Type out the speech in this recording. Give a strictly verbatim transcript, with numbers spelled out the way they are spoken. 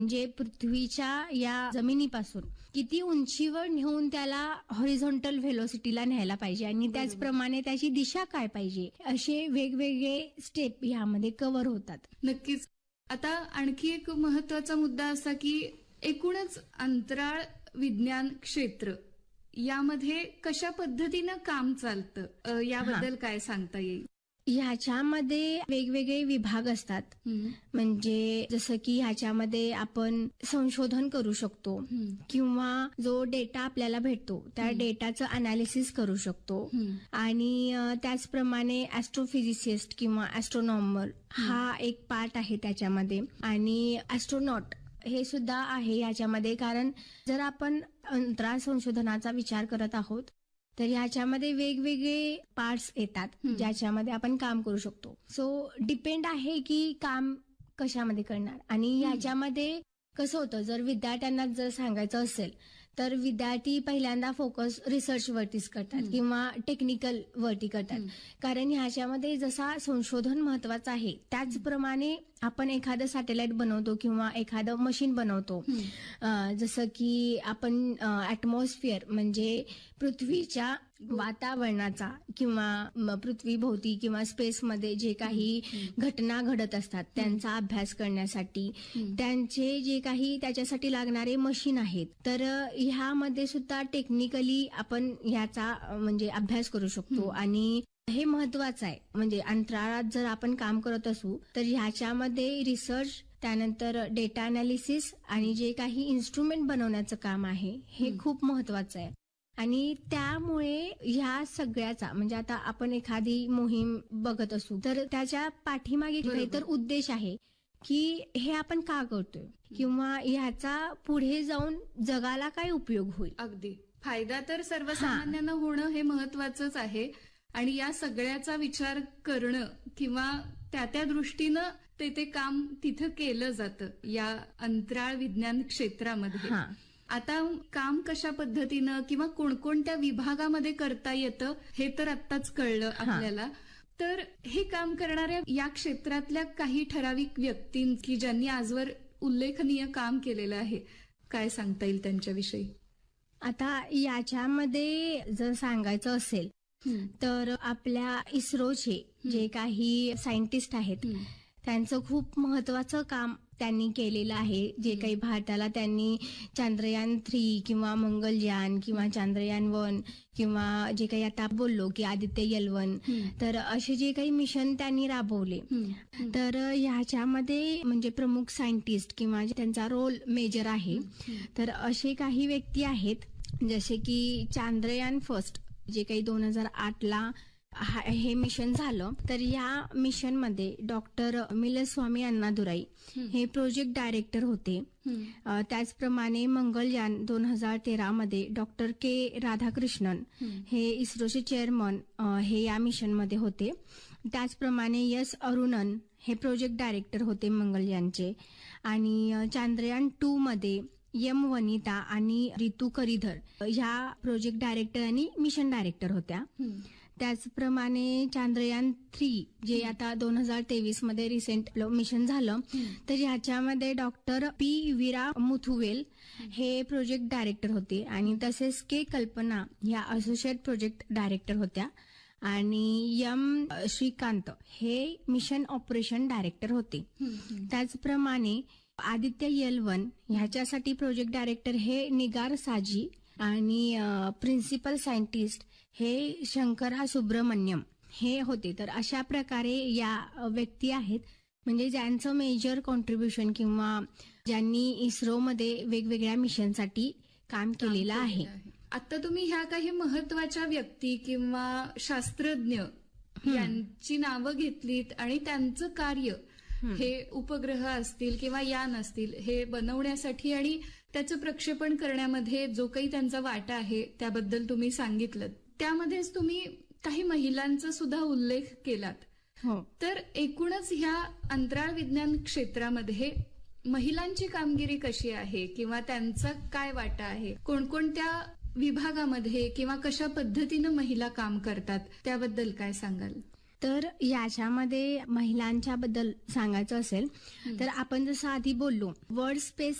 म्हणजे पृथ्वीच्या या जमिनीपासून किती उंचीवर नेऊन त्याला हॉरिझॉन्टल व्हेलोसिटीला न्यायला पाहिजे आणि त्याचप्रमाणे त्याची दिशा काय पाहिजे, असे वेगवेगळे स्टेप यामध्ये कव्हर होतात. नक्कीच. आता आणखी एक महत्वाचा मुद्दा असा की एकूणच अंतराळ विज्ञान क्षेत्र यामध्ये कशा पद्धतीनं काम चालतं याबद्दल काय सांगता येईल? ह्याच्यामध्ये वेगवेगळे विभाग असतात. म्हणजे जसं की ह्याच्यामध्ये आपण संशोधन करू शकतो किंवा जो डेटा आपल्याला भेटतो त्या डेटाचं अनालिसिस करू शकतो आणि त्याचप्रमाणे ऍस्ट्रोफिजिसिस्ट किंवा ऍस्ट्रॉनॉमर हा एक पार्ट आहे त्याच्यामध्ये आणि ऍस्ट्रॉनॉट हे सुद्धा आहे याच्यामध्ये. कारण जर आपण अंतराळ संशोधनाचा विचार करत आहोत तर ह्याच्यामध्ये वेगवेगळे पार्ट्स येतात ज्याच्यामध्ये आपण काम करू शकतो. सो डिपेंड आहे की काम कशामध्ये करणार. आणि ह्याच्यामध्ये कसं होतं, जर विद्यार्थ्यांना जर सांगायचं असेल तर विद्यार्थी पहिल्यांदा फोकस रिसर्च वरतीच करतात किंवा टेक्निकल वरती करतात. कारण ह्याच्यामध्ये जसा संशोधन महत्वाचं आहे त्याचप्रमाणे आपण एखादं सॅटेलाइट बनवतो किंवा एखादं मशीन बनवतो. जसं की आपण ऍटमॉस्फिअर म्हणजे पृथ्वीच्या वातावरणाचा किंवा पृथ्वीभोवती किंवा स्पेसमध्ये जे काही घटना घडत असतात त्यांचा अभ्यास करण्यासाठी त्यांचे जे काही त्याच्यासाठी लागणारे मशीन आहेत तर ह्यामध्ये सुद्धा टेक्निकली आपण ह्याचा म्हणजे अभ्यास करू शकतो. आणि हे महत्वाचं आहे. म्हणजे अंतराळात जर आपण काम करत असू तर ह्याच्यामध्ये रिसर्च, त्यानंतर डेटा अनालिसिस आणि जे काही इन्स्ट्रुमेंट बनवण्याचं काम आहे हे खूप महत्वाचं आहे. आणि त्यामुळे ह्या सगळ्याचा म्हणजे आता आपण एखादी मोहीम बघत असू तर त्याच्या पाठीमागे काहीतरी उद्देश आहे की हे आपण का करतोय किंवा ह्याचा पुढे जाऊन जगाला काय उपयोग होईल. अगदी फायदा तर सर्वसामान्यांना होणं हे महत्वाचंच आहे आणि या सगळ्याचा विचार करणं किंवा त्या त्या दृष्टीनं ते ते काम तिथं केलं जातं या अंतराळ विज्ञान क्षेत्रामध्ये. आता काम कशा पद्धतीनं किंवा कोणकोणत्या विभागामध्ये करता येतं हे तर आत्ताच कळलं आपल्याला. तर हे काम करणाऱ्या या क्षेत्रातल्या काही ठराविक व्यक्ती की ज्यांनी आजवर उल्लेखनीय काम केलेलं आहे, काय सांगता येईल त्यांच्याविषयी? आता याच्यामध्ये जर सांगायचं असेल तर आपल्या इस्रोचे जे काही सायंटिस्ट आहेत त्यांचं खूप महत्वाचं काम त्यांनी केलेलं आहे. जे काही भारताला त्यांनी चांद्रयान थ्री किंवा मंगलयान किंवा चांद्रयान वन किंवा जे काही आता बोललो की आदित्य एल वन, तर असे जे काही मिशन त्यांनी राबवले तर ह्याच्यामध्ये म्हणजे प्रमुख सायंटिस्ट किंवा त्यांचा रोल मेजर आहे. तर असे काही व्यक्ती आहेत जसे की चांद्रयान फर्स्ट जे काही दोन हजार आठ ला हे मिशन झालं तर या मिशन मध्ये डॉक्टर मिलस्वामी अण्णादुराई हे प्रोजेक्ट डायरेक्टर होते. त्याचप्रमाणे मंगलयान दोन हजार तेरा मध्ये डॉक्टर के राधाकृष्णन हे इस्रोचे चेअरमन हे या मिशन मध्ये होते. त्याचप्रमाणे एस अरुणन हे प्रोजेक्ट डायरेक्टर होते मंगलयानचे. आणि चांद्रयान टू मध्ये एम वनिता आणि रितू करीधर ह्या प्रोजेक्ट डायरेक्टर आणि मिशन डायरेक्टर होत्या. त्याचप्रमाणे चांद्रयान थ्री जे आता दोन हजार तेवीस मध्ये रिसेंट मिशन झालं तर ह्याच्यामध्ये डॉक्टर पी वीरा मुथुवेल हे प्रोजेक्ट डायरेक्टर होते आणि तसेच के कल्पना ह्या असोसिएट प्रोजेक्ट डायरेक्टर होत्या आणि एम श्रीकांत हे मिशन ऑपरेशन डायरेक्टर होते. त्याचप्रमाणे आदित्य एल वन ह्याच्यासाठी प्रोजेक्ट डायरेक्टर हे निगार साजी आणि प्रिन्सिपल सायंटिस्ट हे शंकरा सुब्रमण्यम हे होते. तर अशा प्रकारे या व्यक्ती आहेत म्हणजे ज्यांचं मेजर कॉन्ट्रीब्युशन किंवा ज्यांनी इस्रोमध्ये वेगवेगळ्या मिशनसाठी काम केलेलं आहे. आता तुम्ही ह्या काही महत्वाच्या व्यक्ती किंवा शास्त्रज्ञ यांची नावं घेतलीत आणि त्यांचं कार्य हे उपग्रह असतील किंवा यान असतील हे बनवण्यासाठी आणि त्याचं प्रक्षेपण करण्यामध्ये जो काही त्यांचा वाटा आहे त्याबद्दल तुम्ही सांगितलं. त्यामध्येच तुम्ही काही महिलांचा सुद्धा उल्लेख केलात. तर एकूणच ह्या अंतराळ विज्ञान क्षेत्रामध्ये महिलांची कामगिरी कशी आहे किंवा त्यांचा काय वाटा आहे, कोणकोणत्या विभागामध्ये किंवा कशा पद्धतीनं महिला काम करतात त्याबद्दल काय सांगाल? तर याच्यामध्ये महिलांच्या बद्दल सांगायचं असेल तर आपण जसं आधी बोललो वर्ल्ड स्पेस